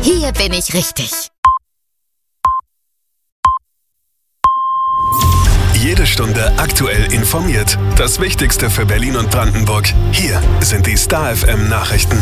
Hier bin ich richtig. Jede Stunde aktuell informiert. Das Wichtigste für Berlin und Brandenburg. Hier sind die Star FM Nachrichten.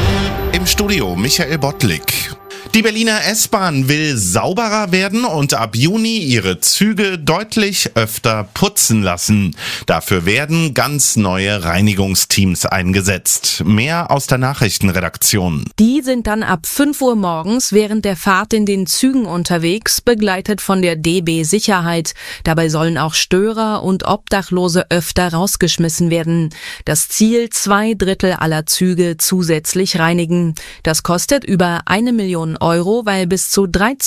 Im Studio Michael Bottlik. Die Berliner S-Bahn will sauberer werden und ab Juni ihre Züge deutlich öfter putzen lassen. Dafür werden ganz neue Reinigungsteams eingesetzt. Mehr aus der Nachrichtenredaktion. Die sind dann ab 5 Uhr morgens während der Fahrt in den Zügen unterwegs, begleitet von der DB Sicherheit. Dabei sollen auch Störer und Obdachlose öfter rausgeschmissen werden. Das Ziel: 2/3 aller Züge zusätzlich reinigen. Das kostet über 1 Million Euro, weil bis zu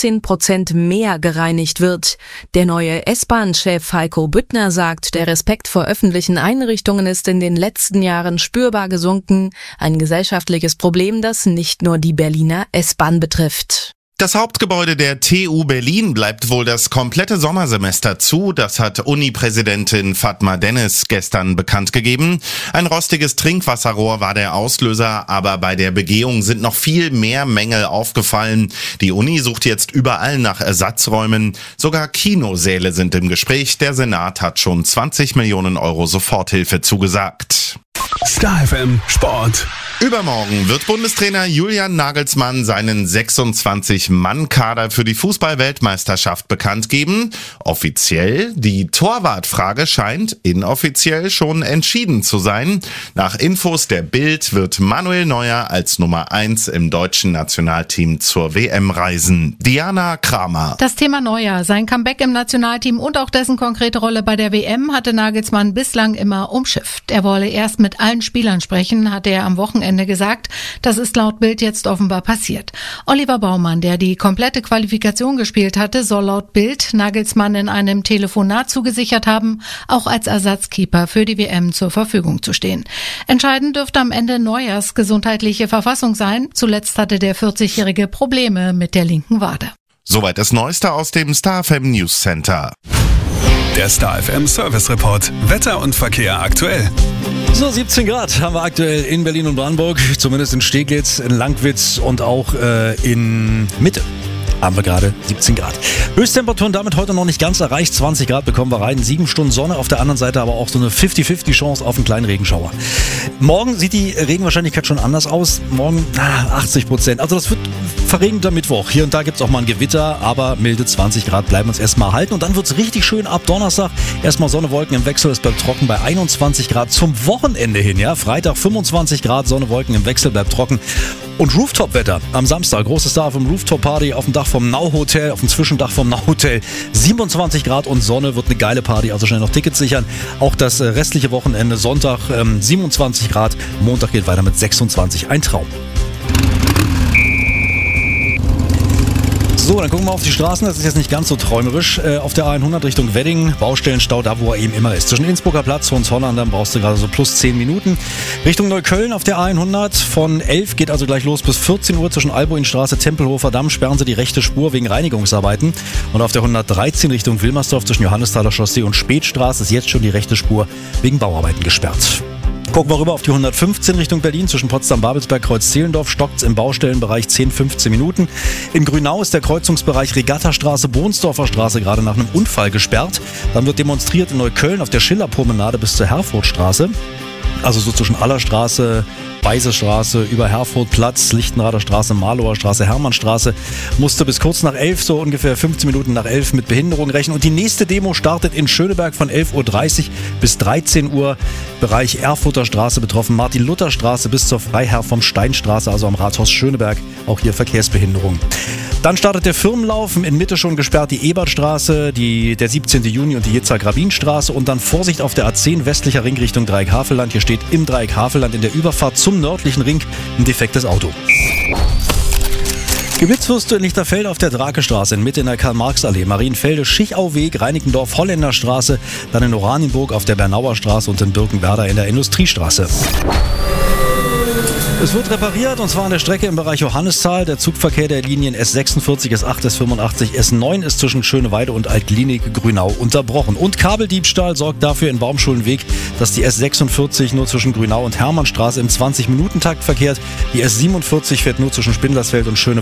13% mehr gereinigt wird. Der neue S-Bahn-Chef Heiko Büttner sagt, der Respekt vor öffentlichen Einrichtungen ist in den letzten Jahren spürbar gesunken. Ein gesellschaftliches Problem, das nicht nur die Berliner S-Bahn betrifft. Das Hauptgebäude der TU Berlin bleibt wohl das komplette Sommersemester zu. Das hat Uni-Präsidentin Fatma Dennis gestern bekannt gegeben. Ein rostiges Trinkwasserrohr war der Auslöser, aber bei der Begehung sind noch viel mehr Mängel aufgefallen. Die Uni sucht jetzt überall nach Ersatzräumen. Sogar Kinosäle sind im Gespräch. Der Senat hat schon 20 Millionen Euro Soforthilfe zugesagt. Star FM Sport. Übermorgen wird Bundestrainer Julian Nagelsmann seinen 26-Mann-Kader für die Fußball-Weltmeisterschaft bekannt geben. Offiziell, die Torwartfrage scheint inoffiziell schon entschieden zu sein. Nach Infos der Bild wird Manuel Neuer als Nummer 1 im deutschen Nationalteam zur WM reisen. Diana Kramer. Das Thema Neuer, sein Comeback im Nationalteam und auch dessen konkrete Rolle bei der WM hatte Nagelsmann bislang immer umschifft. Er wolle erst mit allen Spielern sprechen, hatte er am Wochenende gesagt. Das ist laut Bild jetzt offenbar passiert. Oliver Baumann, der die komplette Qualifikation gespielt hatte, soll laut Bild Nagelsmann in einem Telefonat zugesichert haben, auch als Ersatzkeeper für die WM zur Verfügung zu stehen. Entscheidend dürfte am Ende Neuers gesundheitliche Verfassung sein. Zuletzt hatte der 40-Jährige Probleme mit der linken Wade. Soweit das Neueste aus dem Star FM News Center. Der Star FM Service Report. Wetter und Verkehr aktuell. So, 17 Grad haben wir aktuell in Berlin und Brandenburg, zumindest in Steglitz, in Langwitz und auch in Mitte. Haben wir gerade 17 Grad. Höchsttemperaturen damit heute noch nicht ganz erreicht. 20 Grad bekommen wir rein. 7 Stunden Sonne. Auf der anderen Seite aber auch so eine 50-50 Chance auf einen kleinen Regenschauer. Morgen sieht die Regenwahrscheinlichkeit schon anders aus. Morgen 80%. Also das wird verregneter Mittwoch. Hier und da gibt es auch mal ein Gewitter, aber milde 20 Grad bleiben uns erstmal halten. Und dann wird es richtig schön ab Donnerstag. Erstmal Sonne, Wolken im Wechsel. Es bleibt trocken bei 21 Grad zum Wochenende hin. Ja? Freitag 25 Grad, Sonne, Wolken im Wechsel, bleibt trocken. Und Rooftop-Wetter am Samstag. Große Star vom Rooftop-Party auf dem Dach vom Now-Hotel, auf dem Zwischendach vom Now-Hotel. 27 Grad und Sonne, wird eine geile Party, also schnell noch Tickets sichern. Auch das restliche Wochenende, Sonntag 27 Grad, Montag geht weiter mit 26. Ein Traum. So, dann gucken wir auf die Straßen. Das ist jetzt nicht ganz so träumerisch. Auf der A100 Richtung Wedding, Baustellenstau, da wo er eben immer ist. Zwischen Innsbrucker Platz, Hohenzollern, dann brauchst du gerade so plus 10 Minuten. Richtung Neukölln auf der A100 von 11 geht also gleich los bis 14 Uhr. Zwischen Albuinstraße, Tempelhofer Damm sperren sie die rechte Spur wegen Reinigungsarbeiten. Und auf der 113 Richtung Wilmersdorf zwischen Johannesthaler Chaussee und Spätstraße ist jetzt schon die rechte Spur wegen Bauarbeiten gesperrt. Gucken wir rüber auf die 115 Richtung Berlin. Zwischen Potsdam-Babelsberg, Kreuz-Zehlendorf stockt es im Baustellenbereich 10-15 Minuten. In Grünau ist der Kreuzungsbereich Regattastraße, Bohnsdorfer Straße gerade nach einem Unfall gesperrt. Dann wird demonstriert in Neukölln auf der Schillerpromenade bis zur Herfordstraße. Also so zwischen Allerstraße, Weißestraße, über Herfordplatz, Lichtenrader Straße, Marlower Straße, Hermannstraße. Musste bis kurz nach 11, so ungefähr 15 Minuten nach 11 mit Behinderung rechnen. Und die nächste Demo startet in Schöneberg von 11.30 Uhr bis 13 Uhr. Bereich Erfurter Straße betroffen, Martin-Luther-Straße bis zur Freiherr vom Steinstraße, also am Rathaus Schöneberg. Auch hier Verkehrsbehinderung. Dann startet der Firmenlauf, in Mitte schon gesperrt die Ebertstraße, der 17. Juni und die Jitzak-Rabin-Straße und dann Vorsicht auf der A10 westlicher Ring Richtung Dreieck Havelland. Hier steht im Dreieck Havelland in der Überfahrt zum nördlichen Ring ein defektes Auto. Gewitzwurst in Lichterfelde auf der Drakestraße, in Mitte in der Karl-Marx-Allee, Marienfelde, Schichauweg, Reinickendorf, Holländerstraße, dann in Oranienburg auf der Bernauer Straße und in Birkenwerder in der Industriestraße. Es wird repariert und zwar an der Strecke im Bereich Johannisthal. Der Zugverkehr der Linien S46, S8, S85, S9 ist zwischen Schöneweide und Altklinik Grünau unterbrochen. Und Kabeldiebstahl sorgt dafür in Baumschulenweg, dass die S46 nur zwischen Grünau und Hermannstraße im 20-Minuten-Takt verkehrt. Die S47 fährt nur zwischen Spindlersfeld und Schöneweide